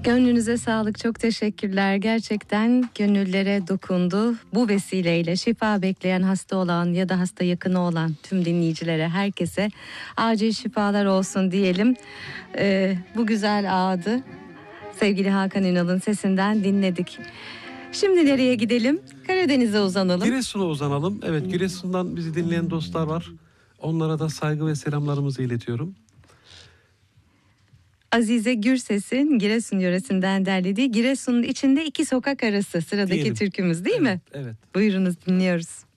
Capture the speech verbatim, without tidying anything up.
Gönlünüze sağlık, çok teşekkürler. Gerçekten gönüllere dokundu. Bu vesileyle şifa bekleyen, hasta olan ya da hasta yakını olan tüm dinleyicilere, herkese acil şifalar olsun diyelim. Ee, bu güzel ağdı sevgili Hakan Ünal'ın sesinden dinledik. Şimdi nereye gidelim? Karadeniz'e uzanalım. Giresun'a uzanalım. Evet, Giresun'dan bizi dinleyen dostlar var. Onlara da saygı ve selamlarımızı iletiyorum. Azize Gürses'in Giresun yöresinden derlediği Giresun'un içinde iki sokak arası sıradaki Diyelim. türkümüz değil Evet, mi? evet. Buyurunuz, dinliyoruz.